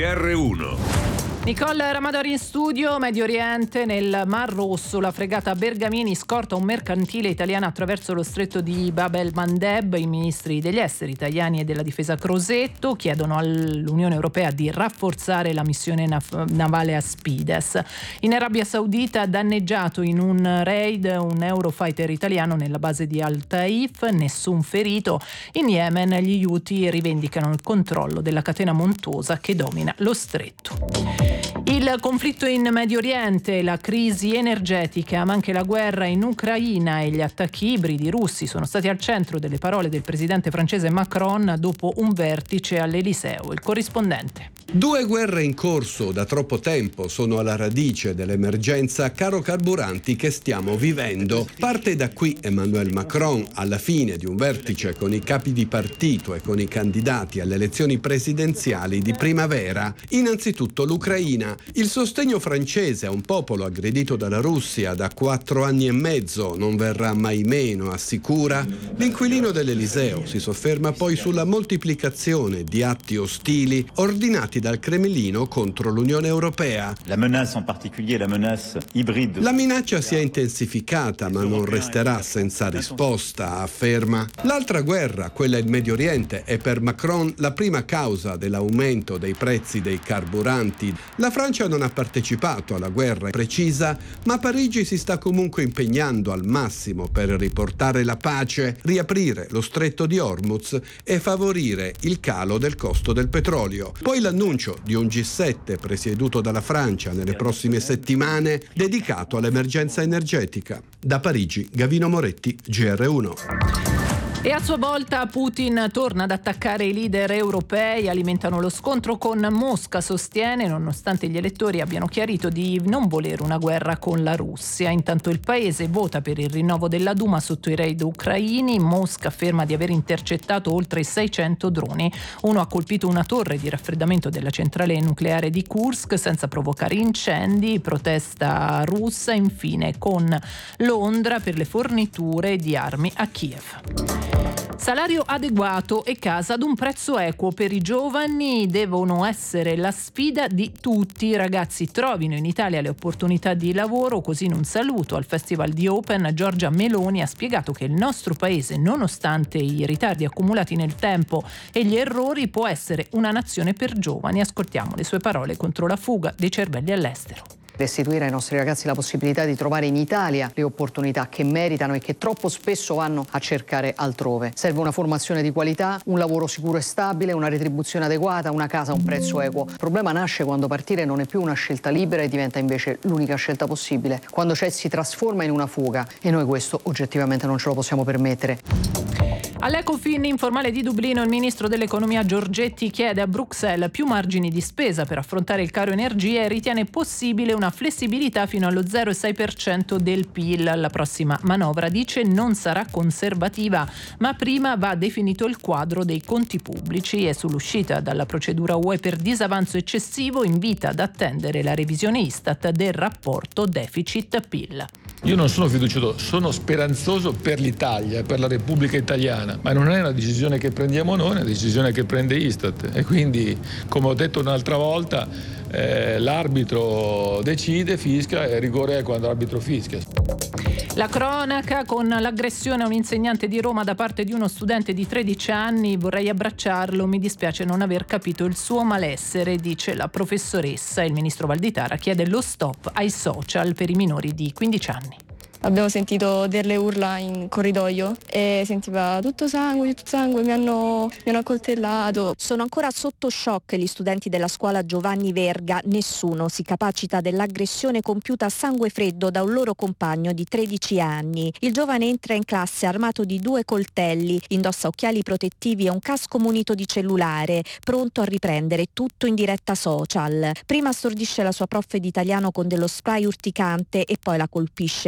GR1. Nicole Ramadori in studio. Medio Oriente, nel Mar Rosso, la fregata Bergamini scorta un mercantile italiano attraverso lo stretto di Bab el-Mandeb. I ministri degli esteri italiani e della difesa Crosetto chiedono all'Unione Europea di rafforzare la missione navale Aspides. In Arabia Saudita, danneggiato in un raid un Eurofighter italiano nella base di Al Taif, nessun ferito. In Yemen gli Houthi rivendicano il controllo della catena montuosa che domina lo stretto. Il conflitto in Medio Oriente, la crisi energetica, ma anche la guerra in Ucraina e gli attacchi ibridi russi sono stati al centro delle parole del presidente francese Macron dopo un vertice all'Eliseo. Il corrispondente. 2 guerre in corso da troppo tempo sono alla radice dell'emergenza caro carburanti che stiamo vivendo. Parte da qui Emmanuel Macron, alla fine di un vertice con i capi di partito e con i candidati alle elezioni presidenziali di primavera. Innanzitutto l'Ucraina. Il sostegno francese a un popolo aggredito dalla Russia da 4 anni e mezzo non verrà mai meno, assicura. L'inquilino dell'Eliseo si sofferma poi sulla moltiplicazione di atti ostili ordinati dal Cremlino contro l'Unione Europea. La menace en particulier, la menace ibride. La minaccia si è intensificata ma non resterà senza risposta, afferma. L'altra guerra, quella in Medio Oriente, è per Macron la prima causa dell'aumento dei prezzi dei carburanti. La Francia non ha partecipato alla guerra precisa, ma Parigi si sta comunque impegnando al massimo per riportare la pace, riaprire lo stretto di Hormuz e favorire il calo del costo del petrolio. Poi l'annuncio di un G7 presieduto dalla Francia nelle prossime settimane dedicato all'emergenza energetica. Da Parigi, Gavino Moretti, GR1. E a sua volta Putin torna ad attaccare i leader europei, alimentano lo scontro con Mosca, sostiene, nonostante gli elettori abbiano chiarito di non volere una guerra con la Russia. Intanto il paese vota per il rinnovo della Duma sotto i raid ucraini. Mosca afferma di aver intercettato oltre 600 droni. Uno ha colpito una torre di raffreddamento della centrale nucleare di Kursk senza provocare incendi. Protesta russa infine con Londra per le forniture di armi a Kiev. Salario adeguato e casa ad un prezzo equo per i giovani devono essere la sfida di tutti. I ragazzi trovino in Italia le opportunità di lavoro. Così in un saluto al Festival di Open, Giorgia Meloni ha spiegato che il nostro paese, nonostante i ritardi accumulati nel tempo e gli errori, può essere una nazione per giovani. Ascoltiamo le sue parole contro la fuga dei cervelli all'estero. Restituire ai nostri ragazzi la possibilità di trovare in Italia le opportunità che meritano e che troppo spesso vanno a cercare altrove. Serve una formazione di qualità, un lavoro sicuro e stabile, una retribuzione adeguata, una casa a un prezzo equo. Il problema nasce quando partire non è più una scelta libera e diventa invece l'unica scelta possibile. Quando si trasforma in una fuga e noi questo oggettivamente non ce lo possiamo permettere. All'Ecofin informale di Dublino il ministro dell'economia Giorgetti chiede a Bruxelles più margini di spesa per affrontare il caro energia e ritiene possibile una flessibilità fino allo 0,6% del PIL. La prossima manovra, dice, non sarà conservativa, ma prima va definito il quadro dei conti pubblici e sull'uscita dalla procedura UE per disavanzo eccessivo invita ad attendere la revisione Istat del rapporto deficit-PIL. Io non sono fiducioso, sono speranzoso per l'Italia, per la Repubblica Italiana, ma non è una decisione che prendiamo noi, è una decisione che prende Istat e quindi, come ho detto un'altra volta, l'arbitro decide, fischia e rigore è quando l'arbitro fischia. La cronaca con l'aggressione a un insegnante di Roma da parte di uno studente di 13 anni. Vorrei abbracciarlo, mi dispiace non aver capito il suo malessere, dice la professoressa. Il ministro Valditara chiede lo stop ai social per i minori di 15 anni. Abbiamo sentito delle urla in corridoio e sentiva tutto sangue, mi hanno accoltellato. Sono ancora sotto shock gli studenti della scuola Giovanni Verga. Nessuno si capacita dell'aggressione compiuta a sangue freddo da un loro compagno di 13 anni. Il giovane entra in classe armato di 2 coltelli, indossa occhiali protettivi e un casco munito di cellulare, pronto a riprendere tutto in diretta social. Prima stordisce la sua prof di italiano con dello spray urticante e poi la colpisce con 3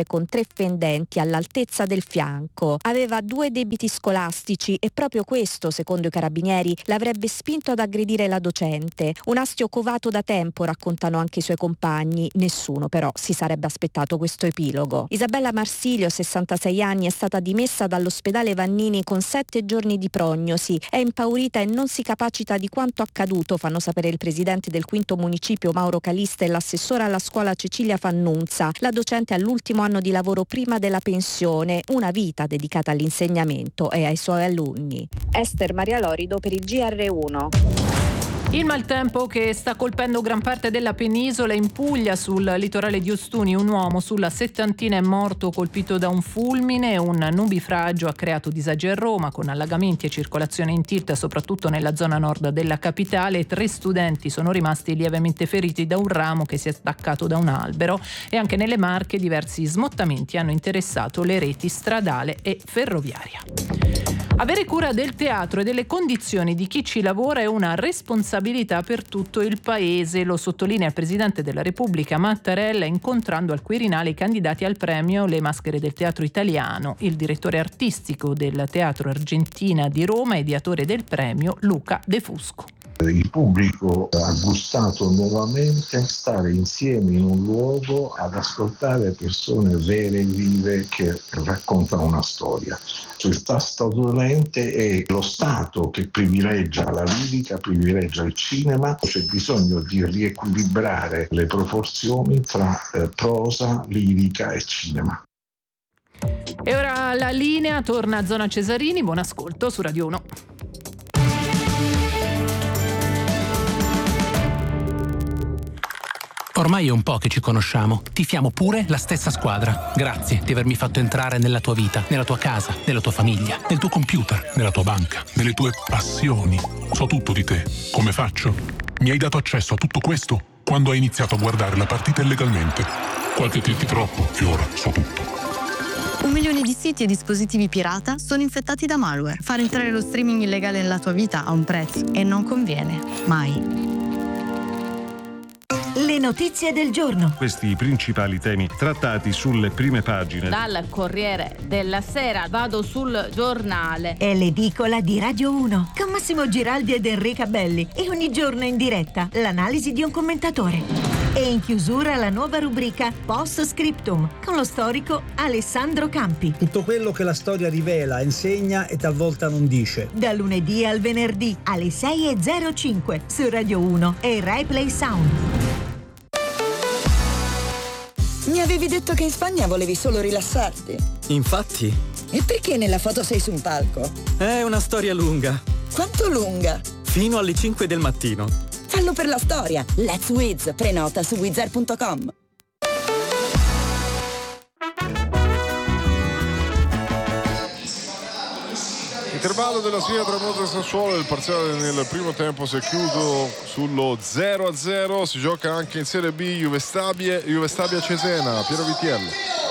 fendenti all'altezza del fianco. Aveva 2 debiti scolastici e proprio questo, secondo i carabinieri, l'avrebbe spinto ad aggredire la docente. Un astio covato da tempo, raccontano anche i suoi compagni. Nessuno però si sarebbe aspettato questo epilogo. Isabella Marsilio, 66 anni, è stata dimessa dall'ospedale Vannini con 7 giorni di prognosi. È impaurita e non si capacita di quanto accaduto, fanno sapere il presidente del 5° municipio Mauro Calista e l'assessora alla scuola Cecilia Fannunza. La docente all'ultimo anno di lavoro prima della pensione, una vita dedicata all'insegnamento e ai suoi alunni. Ester Maria Lorido per il GR1. Il maltempo che sta colpendo gran parte della penisola. In Puglia, sul litorale di Ostuni, un uomo sulla settantina è morto colpito da un fulmine. Un nubifragio ha creato disagi a Roma, con allagamenti e circolazione in tilt soprattutto nella zona nord della capitale. 3 studenti sono rimasti lievemente feriti da un ramo che si è staccato da un albero, e anche nelle Marche diversi smottamenti hanno interessato le reti stradale e ferroviaria. Avere cura del teatro e delle condizioni di chi ci lavora è una responsabilità per tutto il paese, lo sottolinea il Presidente della Repubblica Mattarella incontrando al Quirinale i candidati al premio Le Maschere del Teatro Italiano. Il direttore artistico del Teatro Argentina di Roma e ideatore del premio Luca De Fusco. Il pubblico ha gustato nuovamente stare insieme in un luogo ad ascoltare persone vere e vive che raccontano una storia. Il tasto dolente è lo Stato che privilegia la lirica, privilegia il cinema. C'è bisogno di riequilibrare le proporzioni tra prosa, lirica e cinema. E ora la linea torna a Zona Cesarini. Buon ascolto su Radio 1. Ormai è un po' che ci conosciamo. Tifiamo pure la stessa squadra. Grazie di avermi fatto entrare nella tua vita, nella tua casa, nella tua famiglia, nel tuo computer, nella tua banca, nelle tue passioni. So tutto di te. Come faccio? Mi hai dato accesso a tutto questo quando hai iniziato a guardare la partita illegalmente. Qualche click troppo e ora so tutto. 1 milione di siti e dispositivi pirata sono infettati da malware. Far entrare lo streaming illegale nella tua vita ha un prezzo e non conviene. Mai. Le notizie del giorno. Questi i principali temi trattati sulle prime pagine. Dal Corriere della Sera vado sul Giornale. È l'edicola di Radio 1 con Massimo Giraldi ed Enrica Belli e ogni giorno in diretta l'analisi di un commentatore. E in chiusura la nuova rubrica Post Scriptum con lo storico Alessandro Campi. Tutto quello che la storia rivela, insegna e talvolta non dice. Da lunedì al venerdì alle 6:05 su Radio 1 e Rai Play Sound. Mi avevi detto che in Spagna volevi solo rilassarti. Infatti. E perché nella foto sei su un palco? È una storia lunga. Quanto lunga? Fino alle 5 del mattino. Fallo per la storia. Let's Wiz. Prenota su wizard.com. Intervallo della sfida tra Monza e Sassuolo. Il parziale nel primo tempo si è chiuso sullo 0-0. Si gioca anche in Serie B Juve Stabia Cesena. Piero Vitiello.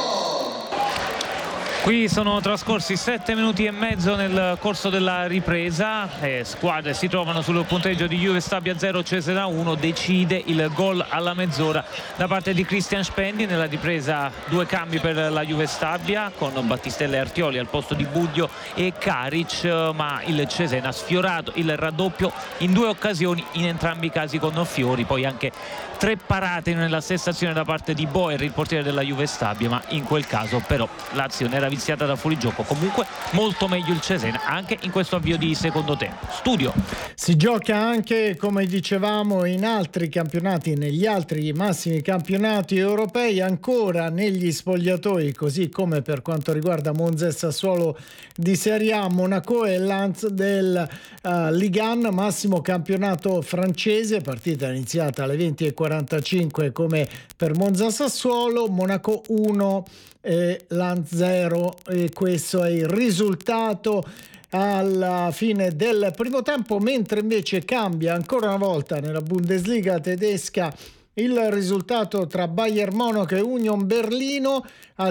Qui sono trascorsi 7 minuti e mezzo nel corso della ripresa. Squadre si trovano sul punteggio di Juve Stabia 0, Cesena 1. Decide il gol alla mezz'ora da parte di Christian Spendi. Nella ripresa 2 cambi per la Juve Stabia con Battistella e Artioli al posto di Budio e Karic, ma il Cesena ha sfiorato il raddoppio in 2 occasioni, in entrambi i casi con Fiori. Poi anche 3 parate nella stessa azione da parte di Boer, il portiere della Juve Stabia, ma in quel caso però l'azione era viziata da fuorigioco. Comunque molto meglio il Cesena anche in questo avvio di secondo tempo. Studio. Si gioca anche, come dicevamo, in altri campionati, negli altri massimi campionati europei, ancora negli spogliatoi, così come per quanto riguarda Monza e Sassuolo di Serie A, Monaco e Lens del Ligue 1, massimo campionato francese, partita iniziata alle 20:45 come per Monza Sassuolo, Monaco 1 e Lens 0, e questo è il risultato alla fine del primo tempo, mentre invece cambia ancora una volta nella Bundesliga tedesca il risultato tra Bayern Monaco e Union Berlino. Al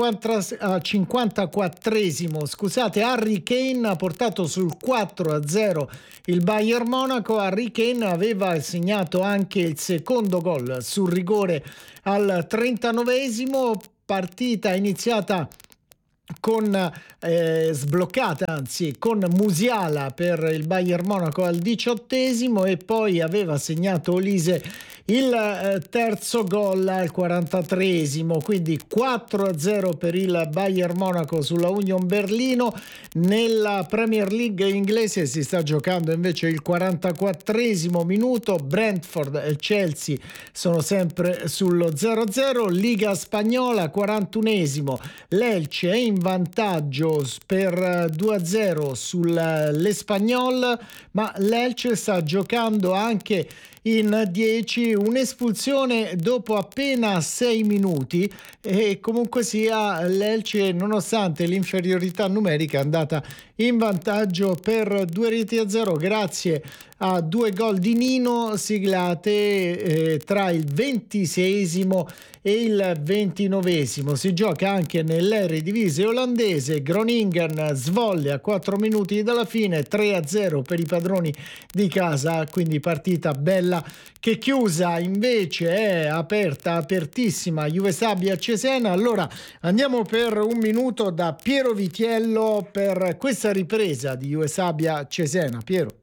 54esimo, Harry Kane ha portato sul 4-0 il Bayern Monaco. Harry Kane aveva segnato anche il secondo gol sul rigore al 39esimo. partita iniziata con sbloccata, anzi con Musiala per il Bayern Monaco al 18° e poi aveva segnato Olise il terzo gol al 43°, quindi 4-0 per il Bayern Monaco sulla Union Berlino. Nella Premier League inglese si sta giocando invece il 44° minuto, Brentford e Chelsea sono sempre sullo 0-0. Liga spagnola, 41°, l'Elche è in vantaggio per 2-0 sull'Espanyol, ma l'Elche sta giocando anche in 10, un'espulsione dopo appena 6 minuti e comunque sia l'Elche, nonostante l'inferiorità numerica, è andata in vantaggio per 2-0 grazie a 2 gol di Nino siglate tra il 26° e il 29°. Si gioca anche nell'Eredivisie olandese, Groningen Zwolle a 4 minuti dalla fine, 3-0 per i padroni di casa, quindi partita bella che chiusa. Invece è apertissima Juve Stabia Cesena. Allora andiamo per un minuto da Piero Vitiello per questa ripresa di Juve Stabia Cesena. Piero.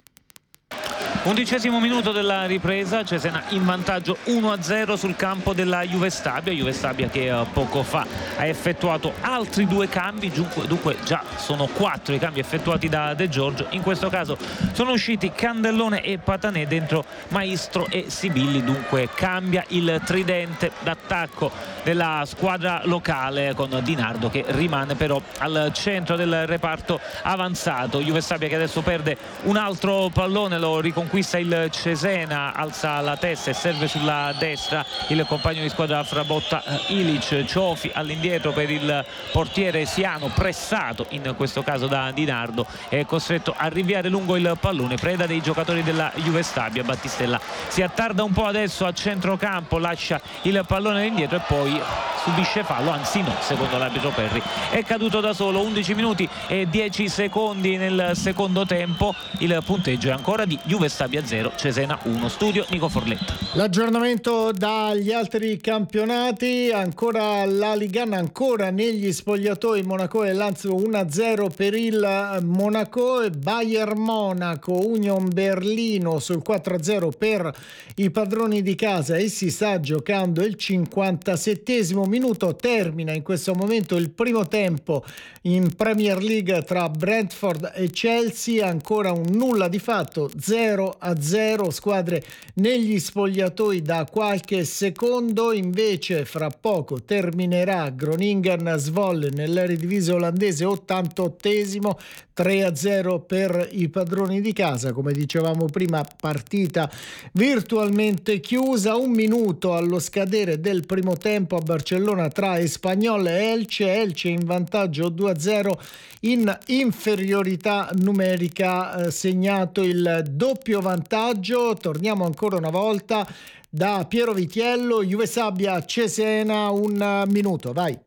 11° minuto della ripresa, Cesena in vantaggio 1-0 sul campo della Juve Stabia che poco fa ha effettuato altri 2 cambi, dunque già sono 4 i cambi effettuati da De Giorgio. In questo caso sono usciti Candellone e Patanè, dentro Maestro e Sibilli, dunque cambia il tridente d'attacco della squadra locale con Di Nardo che rimane però al centro del reparto avanzato. Juve Stabia che adesso perde un altro pallone, lo riconquista il Cesena, alza la testa e serve sulla destra il compagno di squadra Frabotta Ilic. Ciofi all'indietro per il portiere Siano, pressato in questo caso da Di Nardo, è costretto a rinviare lungo il pallone, preda dei giocatori della Juve Stabia. Battistella si attarda un po' adesso a centrocampo, lascia il pallone indietro e poi subisce fallo, anzi no, secondo l'arbitro Perri è caduto da solo. 11 minuti e 10 secondi nel secondo tempo, il punteggio è ancora di Juve Stabia 0, Cesena 1. Studio Nico Forletta. L'aggiornamento dagli altri campionati, ancora la Ligue 1, ancora negli spogliatoi Monaco e Lazio 1-0 per il Monaco, e Bayern Monaco Union Berlino sul 4-0 per i padroni di casa e si sta giocando il 57° minuto. Termina in questo momento il primo tempo in Premier League tra Brentford e Chelsea, ancora un nulla di fatto, 0-0, squadre negli spogliatoi da qualche secondo. Invece fra poco terminerà Groningen Zwolle nell'Eredivisie olandese, 88°, 3-0 per i padroni di casa. Come dicevamo prima, partita virtualmente chiusa. Un minuto allo scadere del primo tempo a Barcellona tra Espanyol e Elche in vantaggio 2-0, in inferiorità numerica, segnato il doppio vantaggio. Torniamo ancora una volta da Piero Vitiello, Juve Stabia Cesena, un minuto, vai.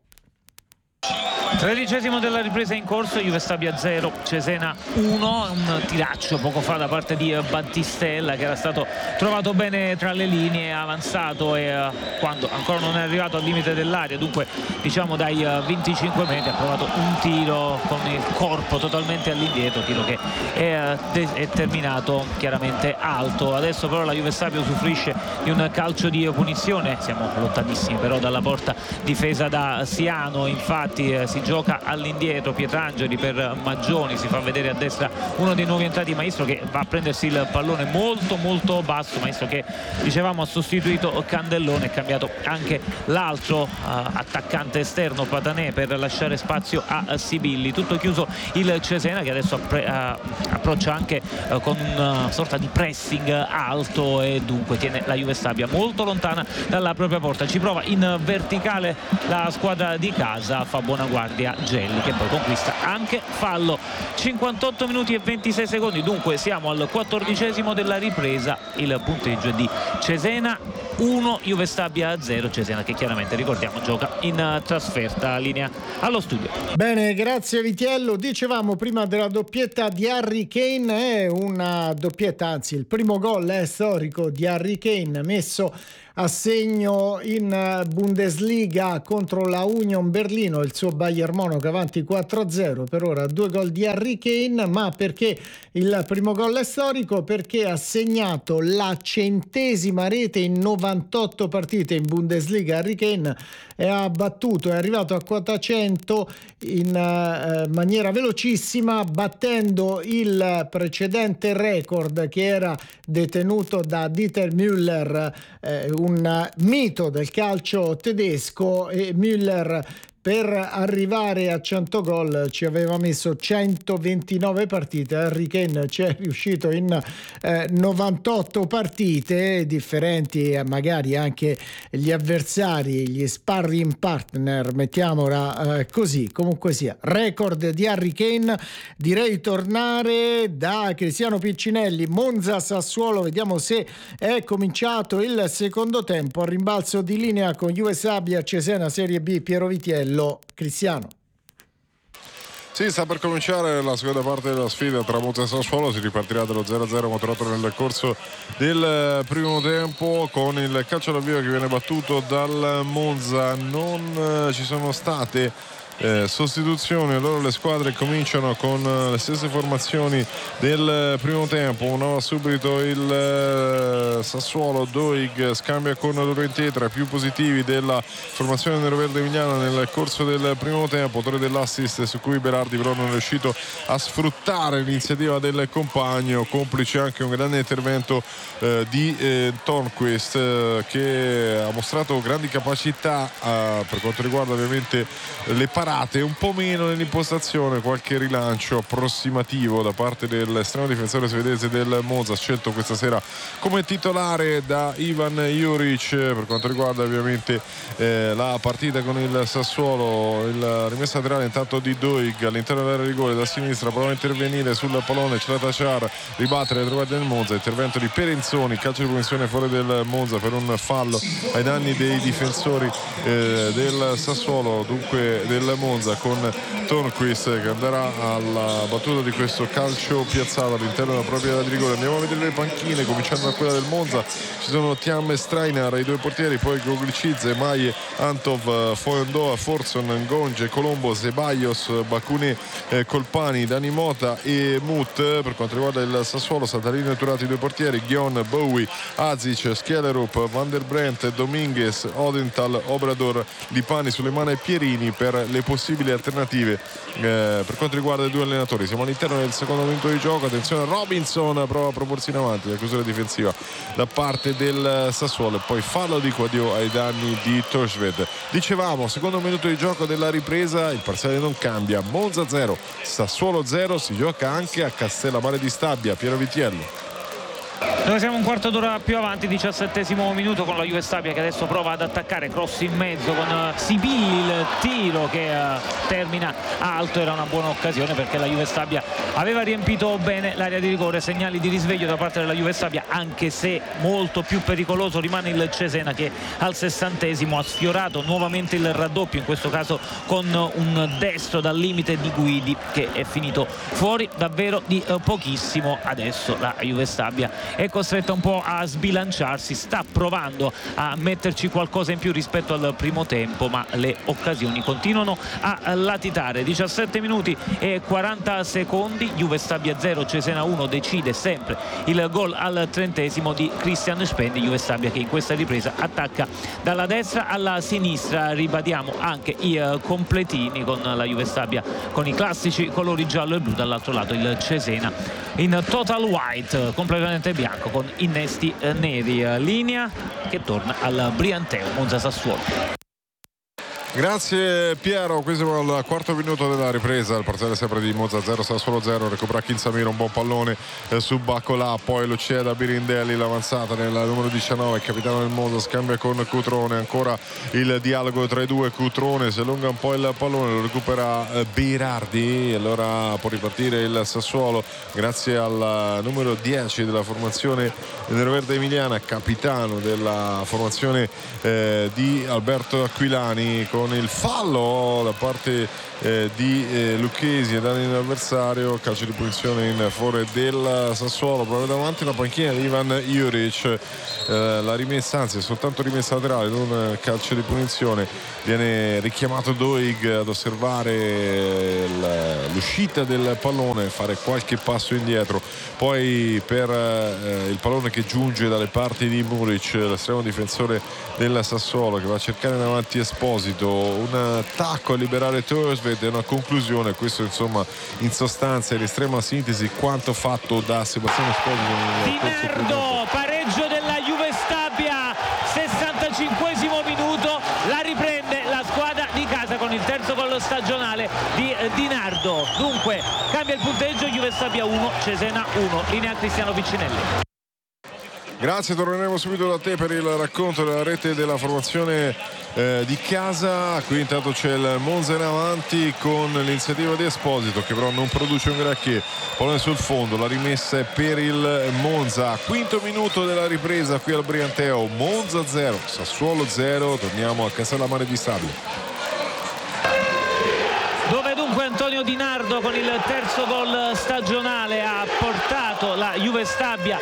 13° della ripresa in corso, Juve Stabia 0, Cesena 1, un tiraccio poco fa da parte di Battistella che era stato trovato bene tra le linee, avanzato e quando ancora non è arrivato al limite dell'area, dunque diciamo dai 25 metri, ha provato un tiro con il corpo totalmente all'indietro, tiro che è terminato chiaramente alto. Adesso però la Juve Stabia usufruisce di un calcio di punizione, siamo lontanissimi però dalla porta difesa da Siano, infatti si gioca all'indietro, Pietrangeli per Maggioni, si fa vedere a destra uno dei nuovi entrati, Maestro, che va a prendersi il pallone molto basso. Maestro che dicevamo ha sostituito Candellone, è cambiato anche l'altro attaccante esterno Patanè per lasciare spazio a Sibilli. Tutto chiuso il Cesena che adesso approccia anche con una sorta di pressing alto e dunque tiene la Juve Stabia molto lontana dalla propria porta. Ci prova in verticale la squadra di casa, fa buona guardia guardia Gelli, che poi conquista anche fallo. 58 minuti e 26 secondi, dunque siamo al 14° della ripresa. Il punteggio è di Cesena 1, Juve Stabia 0. Cesena che chiaramente, ricordiamo, gioca in trasferta. Linea allo studio. Bene, grazie Vitiello. Dicevamo prima della doppietta di Harry Kane, è una doppietta, anzi il primo gol è storico di Harry Kane, messo a segno in Bundesliga contro la Union Berlino, il suo Bayern Monaco avanti 4-0. Per ora 2 gol di Harry Kane. Ma perché il primo gol è storico? Perché ha segnato la 100ª rete in 98 partite in Bundesliga. Harry Kane è arrivato a quota 100 in maniera velocissima, battendo il precedente record che era detenuto da Dieter Müller, un mito del calcio tedesco. E Müller, per arrivare a 100 gol, ci aveva messo 129 partite. Harry Kane ci è riuscito in 98 partite, differenti magari anche gli avversari, gli sparring partner, mettiamola così. Comunque sia, record di Harry Kane. Direi tornare da Cristiano Piccinelli. Monza Sassuolo, vediamo se è cominciato il secondo tempo. A rimbalzo di linea con Juve Stabia Cesena Serie B, Piero Vitiello. Cristiano. Sì, sta per cominciare la seconda parte della sfida tra Monza e Sassuolo. Si ripartirà dallo 0-0 maturato nel corso del primo tempo, con il calcio d'avvio che viene battuto dal Monza. Non ci sono state sostituzioni, allora le squadre cominciano con le stesse formazioni del primo tempo. Muove subito il Sassuolo. Doig scambia con Llorente, tra i più positivi della formazione neroverde emiliana nel corso del primo tempo, autore dell'assist su cui Berardi però non è riuscito a sfruttare l'iniziativa del compagno, complice anche un grande intervento di Tornquist, che ha mostrato grandi capacità per quanto riguarda ovviamente le parate, un po' meno nell'impostazione, qualche rilancio approssimativo da parte dell'estremo difensore svedese del Monza, scelto questa sera come titolare da Ivan Juric. Per quanto riguarda ovviamente la partita con il Sassuolo, il rimessa laterale intanto di Doig all'interno dell'area di rigore da sinistra, prova a intervenire sul pallone, c'è la Tachar, ribattere le trovate del Monza, intervento di Perenzoni, calcio di punizione fuori del Monza per un fallo ai danni dei difensori del Sassuolo, dunque del Monza, con Tornquist che andrà alla battuta di questo calcio piazzato all'interno della propria area di rigore. Andiamo a vedere le panchine, cominciando da quella del Monza. Ci sono Tiam e Strainer, i due portieri, poi Goglicic, Maie, Antov, Foiondoa, Forson, Ngonge, Colombo, Ceballos, Bakune, Colpani, Dani Mota e Mut. Per quanto riguarda il Sassuolo, Satalini e Turati, i due portieri, Ghion, Bowie, Azic, Schelerup, Van der Brent, Dominguez, Odenthal, Obrador, Lipani, Sulemana e Pierini per le possibili alternative. Per quanto riguarda i due allenatori, siamo all'interno del secondo minuto di gioco. Attenzione, Robinson prova a proporsi in avanti, la chiusura difensiva da parte del Sassuolo e poi fallo di Quadio ai danni di Torsved. Dicevamo, secondo minuto di gioco della ripresa, il parziale non cambia, Monza 0, Sassuolo 0, si gioca anche a Castellammare di Stabia. Piero Vitiello. Noi siamo un quarto d'ora più avanti, 17° minuto, con la Juve Stabia che adesso prova ad attaccare, cross in mezzo con Sibilli, il tiro che termina alto. Era una buona occasione perché la Juve Stabia aveva riempito bene l'area di rigore. Segnali di risveglio da parte della Juve Stabia, anche se molto più pericoloso rimane il Cesena, che al 60° ha sfiorato nuovamente il raddoppio, in questo caso con un destro dal limite di Guidi che è finito fuori davvero di pochissimo. Adesso la Juve Stabia è costretta un po' a sbilanciarsi, sta provando a metterci qualcosa in più rispetto al primo tempo, ma le occasioni continuano a latitare. 17 minuti e 40 secondi, Juve Stabia 0, Cesena 1. Decide sempre il gol al 30° di Christian Spendi. Juve Stabia che in questa ripresa attacca dalla destra alla sinistra. Ribadiamo anche i completini, con la Juve Stabia con i classici colori giallo e blu, dall'altro lato il Cesena in total white, completamente bianco con innesti neri. Linea che torna al Brianteo, Monza Sassuolo. Grazie Piero, qui siamo al quarto minuto della ripresa, il parziale sempre di Monza 0, Sassuolo 0, recupera Kinsamiro, un buon pallone su Baccolà, poi lo cede a Birindelli, l'avanzata nel numero 19, il capitano del Monza scambia con Cutrone, ancora il dialogo tra i due, Cutrone si allunga un po' il pallone, lo recupera Berardi, allora può ripartire il Sassuolo grazie al numero 10 della formazione neroverde emiliana, capitano della formazione di Alberto Aquilani, con il fallo da parte di Lucchesi e danni all'avversario, calcio di punizione in favore del Sassuolo, proprio davanti la panchina di Ivan Juric, la rimessa, anzi è soltanto rimessa laterale, non calcio di punizione, viene richiamato Doig ad osservare l'uscita del pallone, fare qualche passo indietro, poi per il pallone che giunge dalle parti di Muric, l'estremo difensore del Sassuolo, che va a cercare davanti Esposito, un attacco a liberare Thursby e una conclusione. Questo insomma in sostanza è l'estrema sintesi quanto fatto da Sebastiano Esposito. Di Nardo, pareggio della Juve Stabia, 65esimo minuto, la riprende la squadra di casa con il terzo gol stagionale di Di Nardo. Dunque cambia il punteggio, Juve Stabia 1, Cesena 1, linea Cristiano Piccinelli. Grazie, torneremo subito da te per il racconto della rete della formazione di casa. Qui intanto c'è il Monza in avanti con l'iniziativa di Esposito, che però non produce un granché, pallone sul fondo, la rimessa è per il Monza. Quinto minuto della ripresa qui al Brianteo, Monza 0, Sassuolo 0. Torniamo a Castellammare di Stabia, dove dunque Antonio Di Nardo con il terzo gol stagionale ha portato la Juve Stabia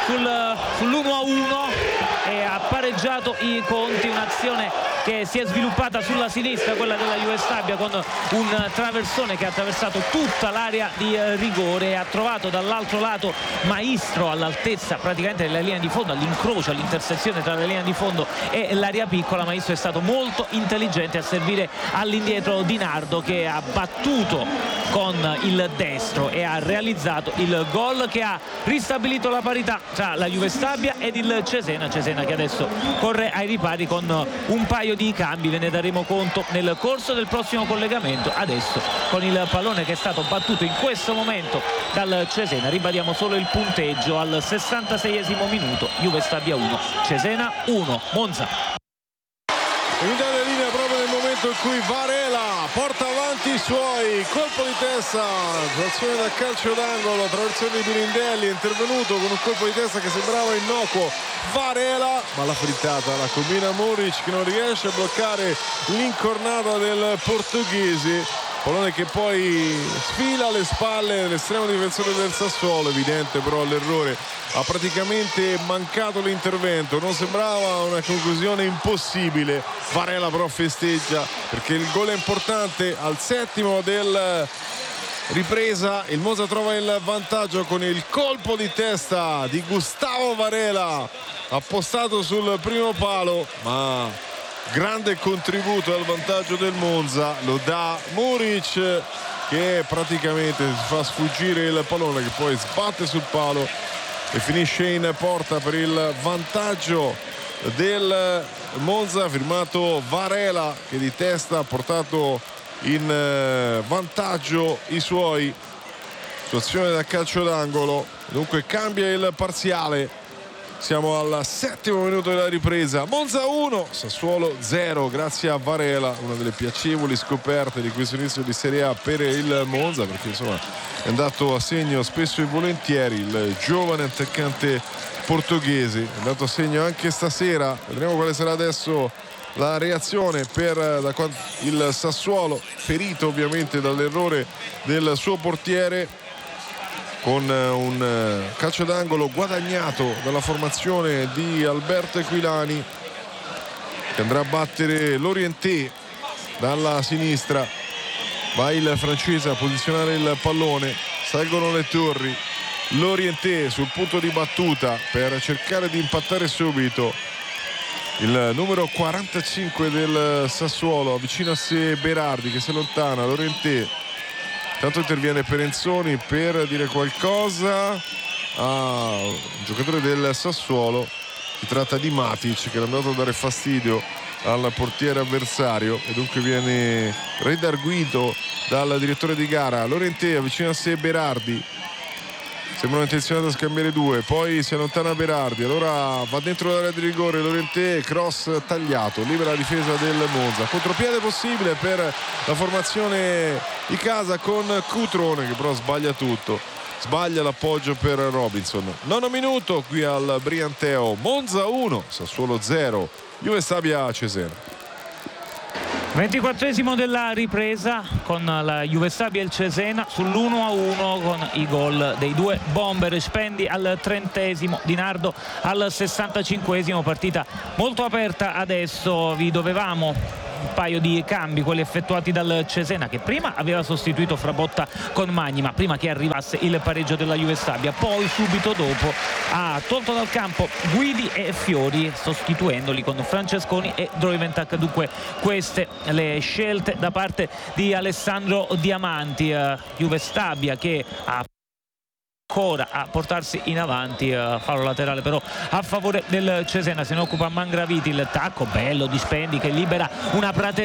sull'1-1 e ha pareggiato i conti. Un'azione che si è sviluppata sulla sinistra, quella della Juve Stabia, con un traversone che ha attraversato tutta l'area di rigore e ha trovato dall'altro lato Maestro all'altezza praticamente della linea di fondo, all'incrocio, all'intersezione tra la linea di fondo e l'area piccola. Maestro è stato molto intelligente a servire all'indietro Di Nardo, che ha battuto con il destro e ha realizzato il gol che ha ristabilito la parità tra la Juve Stabia ed il Cesena che adesso corre ai ripari con un paio di cambi, ve ne daremo conto nel corso del prossimo collegamento. Adesso con il pallone che è stato battuto in questo momento dal Cesena ribadiamo solo il punteggio al 66esimo minuto, Juve Stabia 1, Cesena 1, Monza. Unità linea proprio nel momento in cui Varela porta avanti i suoi, colpo di testa, azione da calcio d'angolo, traversione di Birindelli, è intervenuto con un colpo di testa che sembrava innocuo Varela, ma la frittata la combina Muric, che non riesce a bloccare l'incornata del portoghese. Pallone che poi sfila alle spalle dell'estremo difensore del Sassuolo, evidente però l'errore, ha praticamente mancato l'intervento, non sembrava una conclusione impossibile. Varela però festeggia perché il gol è importante al settimo del ripresa, il Monza trova il vantaggio con il colpo di testa di Gustavo Varela, appostato sul primo palo, ma grande contributo al vantaggio del Monza lo dà Muric, che praticamente fa sfuggire il pallone, che poi sbatte sul palo e finisce in porta per il vantaggio del Monza, firmato Varela, che di testa ha portato in vantaggio i suoi. Situazione da calcio d'angolo, dunque cambia il parziale. Siamo al settimo minuto della ripresa, Monza 1, Sassuolo 0, grazie a Varela, una delle piacevoli scoperte di questo inizio di Serie A per il Monza, perché insomma è andato a segno spesso e volentieri il giovane attaccante portoghese, è andato a segno anche stasera. Vedremo quale sarà adesso la reazione per il Sassuolo, ferito ovviamente dall'errore del suo portiere, con un calcio d'angolo guadagnato dalla formazione di Alberto Aquilani, che andrà a battere Lorienté dalla sinistra. Va il francese a posizionare il pallone, salgono le torri, Lorienté sul punto di battuta per cercare di impattare subito. Il numero 45 del Sassuolo avvicina a sé Berardi, che si allontana. Lorienté, tanto interviene Perenzoni per dire qualcosa a un giocatore del Sassuolo. Si tratta di Matic, che è andato a dare fastidio al portiere avversario e dunque viene redarguito dal direttore di gara. Lorentè avvicina a sé Berardi, sembra intenzionato a scambiare due, poi si allontana Berardi, allora va dentro l'area di rigore Lorentè, cross tagliato, libera la difesa del Monza, contropiede possibile per la formazione di casa con Cutrone che però sbaglia tutto, sbaglia l'appoggio per Robinson. 9 minuto qui al Brianteo, Monza 1 Sassuolo 0, Juve Stabia Cesena. 24esimo della ripresa con la Juve Stabia e il Cesena sull'1-1 con i gol dei due bomber, Spendi al 30esimo, Di Nardo al 65esimo, partita molto aperta adesso. Vi dovevamo un paio di cambi, quelli effettuati dal Cesena che prima aveva sostituito Frabotta con Magni, ma prima che arrivasse il pareggio della Juve Stabia, poi subito dopo ha tolto dal campo Guidi e Fiori sostituendoli con Francesconi e Droiventak. Dunque queste le scelte da parte di Alessandro Diamanti. Juve Stabia che ha ancora a portarsi in avanti, fallo laterale però a favore del Cesena, se ne occupa Mangraviti, il tacco bello di Spendi che libera una prateria